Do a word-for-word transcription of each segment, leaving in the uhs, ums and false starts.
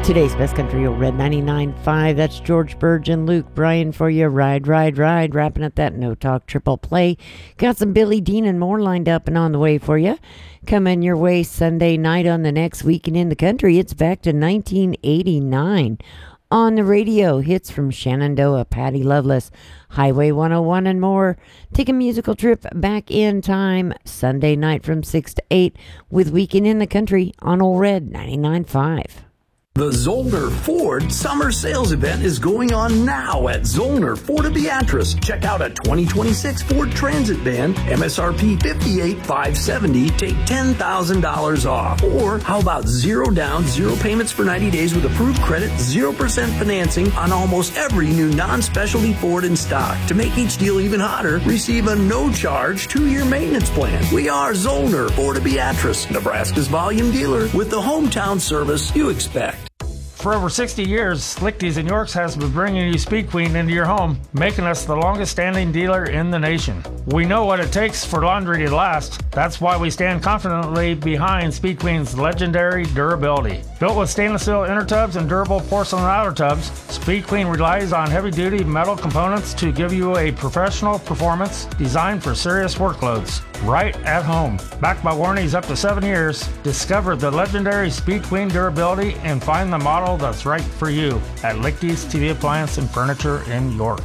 Today's Best Country Old Red ninety-nine point five. That's George Burge and Luke Bryan for you. Ride, ride, ride. Wrapping up that No Talk Triple Play. Got some Billy Dean and more lined up and on the way for you. Coming your way Sunday night on the next Weekend in the Country. It's back to nineteen eighty-nine. On the radio, hits from Shenandoah, Patty Loveless, Highway one oh one and more. Take a musical trip back in time Sunday night from six to eight with Weekend in the Country on Old Red ninety-nine point five. The Zollner Ford Summer Sales Event is going on now at Zollner Ford of Beatrice. Check out a twenty twenty-six Ford Transit van, M S R P fifty-eight thousand five hundred seventy dollars, take ten thousand dollars off. Or how about zero down, zero payments for ninety days with approved credit, zero percent financing on almost every new non-specialty Ford in stock. To make each deal even hotter, receive a no-charge two-year maintenance plan. We are Zollner Ford of Beatrice, Nebraska's volume dealer with the hometown service you expect. For over sixty years, Lichty's in Yorks has been bringing you Speed Queen into your home, making us the longest standing dealer in the nation. We know what it takes for laundry to last. That's why we stand confidently behind Speed Queen's legendary durability. Built with stainless steel inner tubs and durable porcelain outer tubs, Speed Queen relies on heavy-duty metal components to give you a professional performance designed for serious workloads. Right at home. Backed by warranties up to seven years, discover the legendary Speed Queen durability and find the model that's right for you at Lichty's T V Appliance and Furniture in York.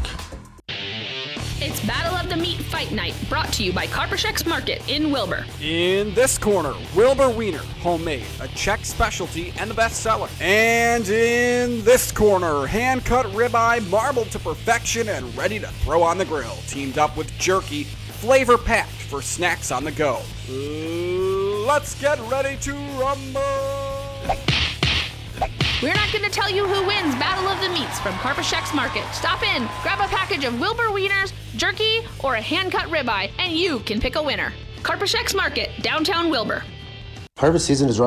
It's Battle of the Meat Fight Night, brought to you by Karpashek's Market in Wilbur. In this corner, Wilbur Wiener, homemade, a Czech specialty and the best seller. And in this corner, hand-cut ribeye, marbled to perfection and ready to throw on the grill, teamed up with jerky, flavor-packed for snacks on the go. Let's get ready to rumble! We're not going to tell you who wins Battle of the Meats from Karpashek's Market. Stop in, grab a package of Wilbur Wieners, jerky, or a hand-cut ribeye, and you can pick a winner. Karpashek's Market, downtown Wilbur. Harvest season is right.